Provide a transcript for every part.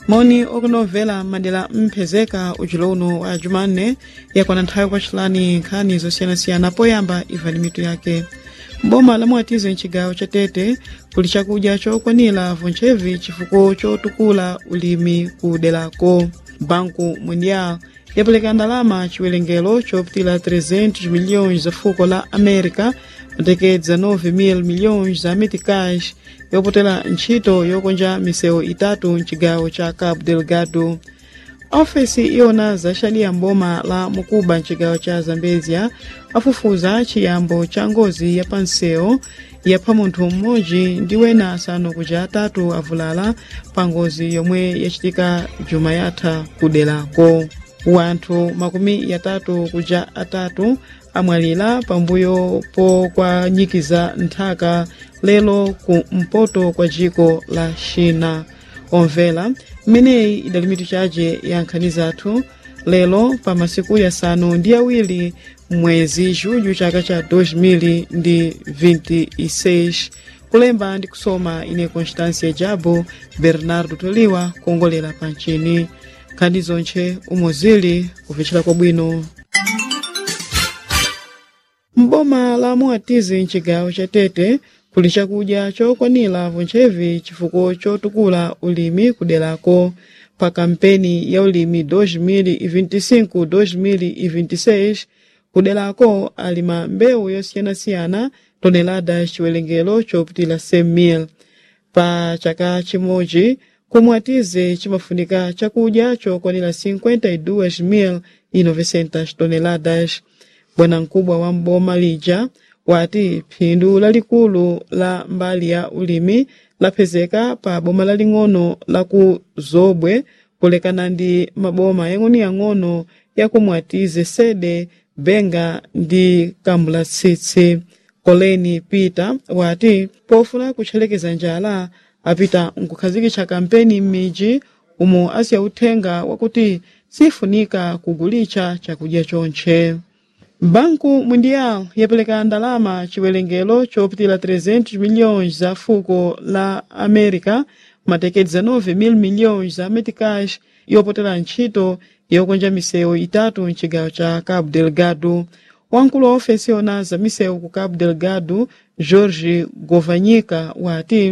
Moni okunovela madela mpezeka uchilono wa Jumanne yakwana nthawi pachilani nkhani zosiyana-siyana poyamba imvani mitu yake. Boma la Mwatize mchigawo cha Tete kuli chakudya chokwanira vonchevi chifuko chotukula ulimi kudelako. Banco Mundial yapeleka ndalama chiwerengero chopitila 300 milhões za fuko la América matekedza 9.000 milhões za meticais yopotela ntchito yokonja misewu itatu mchigawo cha Cabo Delgado. Ofesi iwona zaxaliya mboma la Mukuba mchigawo cha Zambezia afufuza chiyambo cha ngozi ya pansewu yapha munthu mmodzi ndi wena asanu kuja atatu avulala pa ngozi yomwe yachitika juma yatha kudelako. Wanthu makumi yatatu kuja atatu amwalira pambuyo pokwanyikiza nthaka lelo ku mpoto kwa jiko la China. Omvela mmeneyi idali mitu chaje ya nkhani zathu lelo pa masiku yasanu ndi awiri mwezi Julho chaka cha 2026. Kulemba ndi kusoma ine Constância Jabo Bernardo Toliwa kuongolera panchini. Nkhani zonche umozili kufichira kwa bwino. Mboma la Mwatize mchigawo cha Tete kuli chakudya chokwanira vonchevi chifuko chotukula ulimi kudelako. Pa kampeni ya ulimi 2025-2026 kudelako alima mbewu yosiyana-siyana tonelada chiwerengero chopitila 100.000. Pa chaka chimodzi kumwatize chimafunika chakudya chokwanira 52.900 toneladas. Bwana mkubwa wa mboma lija wati phindu lalikulu la mbali ya ulimi lapezeka pa boma laling'ono la ku Zobwe kulekana ndi maboma yang'ono ya kumwatize Sede, Benga ndi Kambulatsitsi. Koleni Peter wati pofuna kutchelekeza njala apita nkukhazikitsa kampeni m'midzi umo asiya uthenga wakuti sifunika kugulitsa chakudya chonche. Banco Mundial yapeleka ndalama chiwerengero chopitila 300 milhões za fuko la América matekedza 9.000 milhões za meticais yopotela ntchito yokonja misewu itatu mchigawo cha Cabo Delgado. Wankulu wa ofesi yona za misewu ku Cabo Delgado Jorge Govanyika wati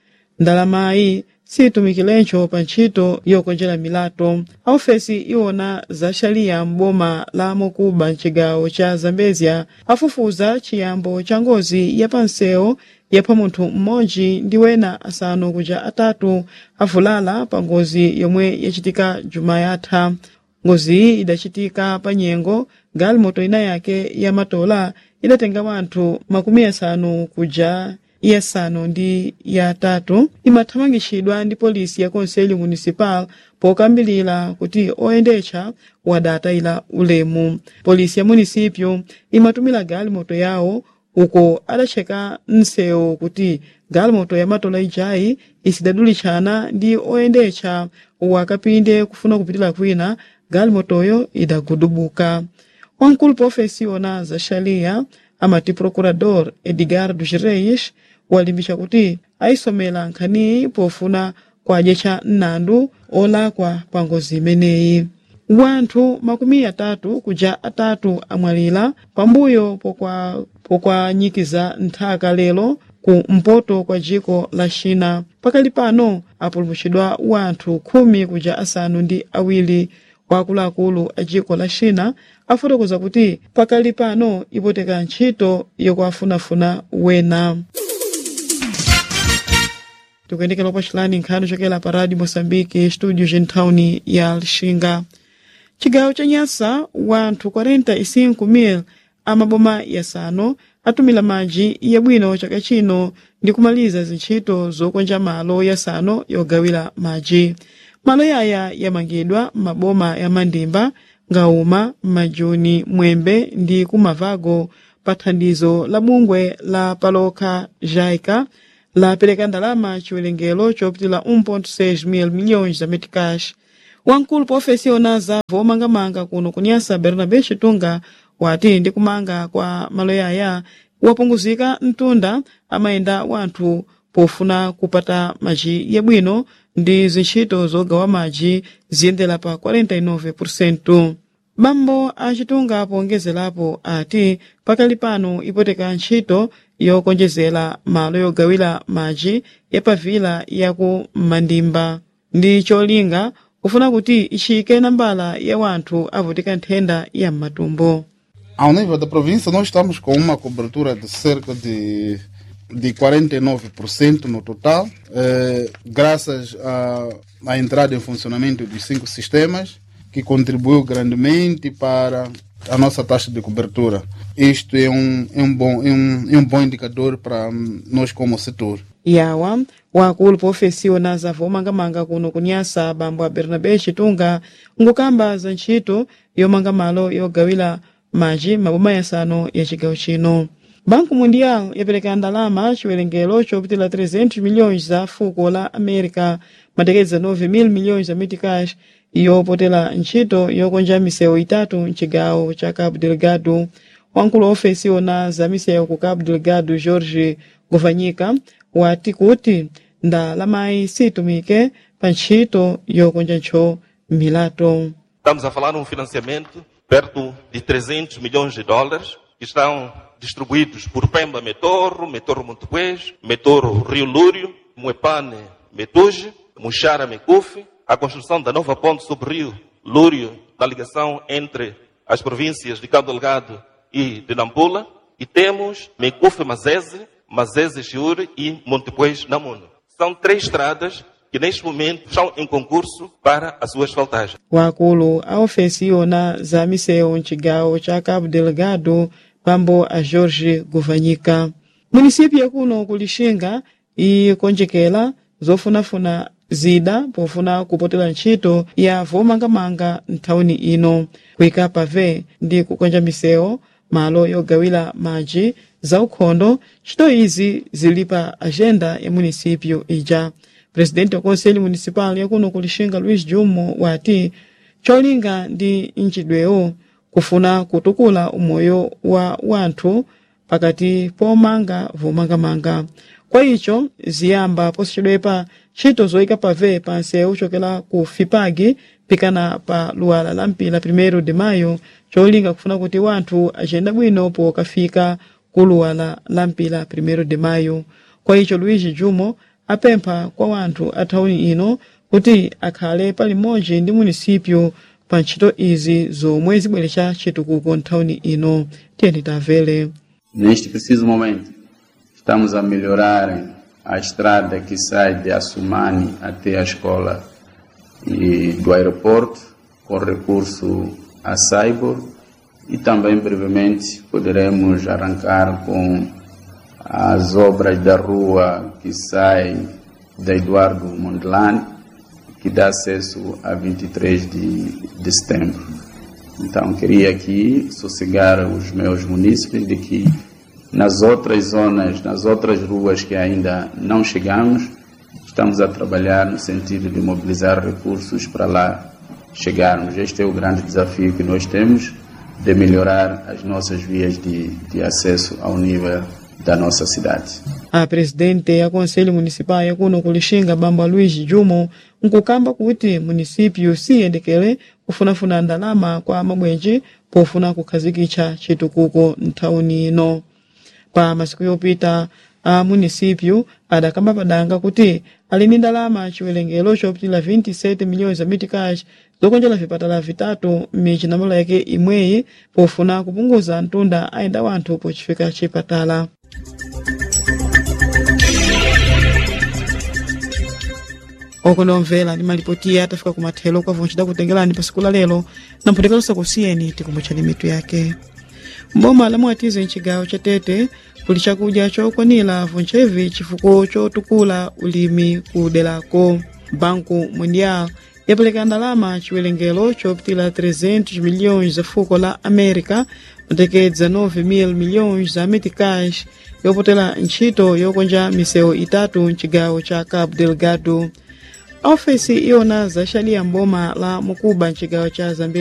ndalamayi situmikilencho pa ntchito yokonjera milato. Ofesi iwona zaxaliya mboma la Mukuba mchigawo cha Zambezia afufuza chiyambo cha ngozi ya pansewu yapha munthu mmodzi ndi wena asanu kuja atatu avulala pa ngozi yomwe yachitika juma yatha. Ngozi iyi idachitika pa nyengo galimoto ina yake ya matola idatenga wanthu makumi asanu kuja yasanu ndi yatatu imathamangitsidwa ndi polisi ya Conselho Municipal pokambilira kuti oyendetsa wadatayira ulemu. Polisi ya munisipyo imatumira galimoto yawo uko adacheka msewu kuti galimoto ya matola ijayi isidadulitshana ndi oyendetsa wakapinde kufuna kupitira kwina galimotoyo idagudubuka. Wankulu pa ofesi yona zaxaliya amati procurador Edgardo Reis walimbitsa kuti ayisomera nkhaniyi pofuna kwadyetsa mnandu olakwa pa ngozi imeneyi. Wanthu makumi atatu kuja atatu amwalira pambuyo pokwanyikiza nthaka lelo ku mpoto kwa jiko la China. Pakali pano apulumutsidwa wanthu 10 kuja asanu ndi awiri. Wakuluakulu a jiko la China afotokoza kuti pakali pano ipoteka ntchito yokuafunafuna wena. Tukuyendekera pachilani nkhani chokela pa Radio Moçambique studio gentowni ya Lixinga. Chigawo cha Nyasa wanthu 45.000 amaboma yasanu atumila madzi yabwino chaka chino ndi kumaliza zintchito zokonja malo yasanu yogawira madzi. Malo yaya yamangidwa maboma ya Mandimba, Ngauma, Majuni, Mwembe ndi Kumavago pa thandizo la bungwe la Paloka Jaica lapeleka ndalama chiwerengero chopitila 1.6 milhões za meticais. Wankulu pa ofesi yona zavo omangamanga kuno kunyasa Bernabé Chitunga wati ndi kumanga kwa malo yaya wapunguzika mtunda amayenda wanthu pofuna kupata maji yabwino ndi zintchito zogawa maji ziyendera pa 49%. bambo acitunga pongezerapo ati pakali pano ipoteka ntchito yokonjezera malo yogawira maji yapavila yaku Mandimba ndi cholinga kufuna kuti icike nambala ya wanthu avutika nthenda ya matumbo. Ao nível da província, nós estamos com uma cobertura de cerca de 49% no total, graças à entrada em funcionamento dos 5 sistemas, que contribuiu grandemente para a nossa taxa de cobertura. Isto é um bom indicador para nós como setor. Yawa wakulu pofesiwa na zavo mangamanga kuno kunyasa bambo Bernabe Chitunga ngukamba za ntchito yomangamalo yogawira maji maboma yasanu ya chigawo chino. Banco Mundial yapereka ndalama chiwerengero chopitila 300 milhões za fuko la America, matekeza 9.000 milhões za meticais yopotela ntchito yokonja misewu itatu mchigawo cha Cabo Delgado. Wankulu ofesiwa na za misewu ku Cabo Delgado Jorge Govanyika wati kuti ndalamayi situmike pa ntchito yokonja ntcho milato. Estamos a falar um financiamento perto de 300 milhões de dólares que estão distribuídos por Pemba Metoro, Metoro Montepuez, Metoro Rio Lúrio, Muepane Metuge, Muxara Mecufe, a construção da nova ponte sobre o Rio Lúrio, da ligação entre as províncias de Cabo Delgado e de Nampula, e temos Mecufe Mazeze, Mazeze Chiure e Montepuez Namuno. São 3 estradas que neste momento estão em concurso para a sua asfaltagem. Wakulu aofesiwa na za misewu mchigawo cha Cabo Delgado bambo a Jorge Govanyika. Munisipyu yakuno kulixinga ikonjekera zofunafuna zida pofuna kupotela ntchito ya vomangamanga nthawini ino, kuyika pave ndi kukonja misewu malo yogawira maji za ukhondo. Ntchito izi zili pa agenda ya munisipyu ija. Presidente wa Conselho Municipal yakuno kulixinga Luiz Jumo wati cholinga ndi nchidwewo kufuna kutukula umoyo wa wanthu pakati pomanga vomangamanga. Kwa icho ziyamba posichedwepa ntchito zoyika pave pa nsewu chokela ku Fipagi pikana pa luwala la mpila 1 de maio, cholinga kufuna kuti wanthu acenda bwino pokafika ku luwala la mpila 1 de maio. Kwa icho Luiz Jumo apempha kwa wanthu athawini ino kuti akhale palimodzi ndi munisipyu pa ntchito izi zomwe zibweretsa chitukuko nthawini ino. Tiyeni tamvere. Neste preciso momento, estamos a melhorar a estrada que sai de Assumani até a escola do aeroporto, com recurso a Saibor, e também brevemente poderemos arrancar com as obras da rua que sai da Eduardo Mondlane, que dá acesso a 23 de setembro. Então, queria aqui sossegar os meus munícipes de que nas outras zonas, nas outras ruas que ainda não chegamos, estamos a trabalhar no sentido de mobilizar recursos para lá chegarmos. Este é o grande desafio que nós temos, de melhorar as nossas vias de acesso ao nível da nossa cidade. A presidente ya Conselho Municipal yakuno kulixinga bambo Luiz Jumo nkukamba kuti munisipyu siyendekere kufunafuna ndalama kwa mabwenji pofuna kukhazikitsa chitukuko nthawini ino. Pa masiku yopita a munisipyu adakamba padanga kuti ali ndi ndalama chiwerengero chopitila 27 milhões za meticais zokonjera vipatala vitatu m'michinamalo yake imweyi pofuna kupunguza ntunda ayenda wanthu pochifika chipatala. Okonomvera ndi malipoti atafika kumathelo kwa vonchida kutengerani pa siku la lero na mphotekalosa kusiyeni tikumbuchani mitu yake. Mboma la Mwatize mchigawo cha Tete kuli chakudya chokwanira vonchevi chifuko chotukula ulimi kudelako. Banco Mundial yapereka ndalama chiwerengero chopitila 300 milhões za fuko la America, matekeza 9.000 milhões za meticais yopotela ntchito yokonja misewu itatu mchigawo cha Cabo Delgado. Ofesi iona za shalia mboma la Mukuba mchigawo cha Zambia